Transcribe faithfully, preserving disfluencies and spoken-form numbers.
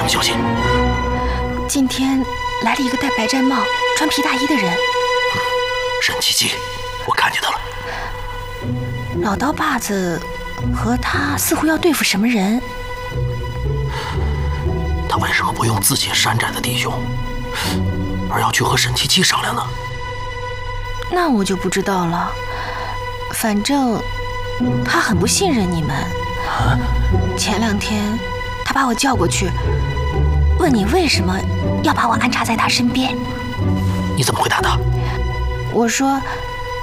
小心！ 今天来了一个戴白毡帽、穿皮大衣的人。 嗯，沈七七，我看见他了。 老刀把子和他似乎要对付什么人。 他为什么不用自己山寨的弟兄，而要去和沈七七商量呢？ 那我就不知道了。反正他很不信任你们。 啊、 前两天他把我叫过去，问你为什么要把我安插在他身边。 你怎么回答他？ 我说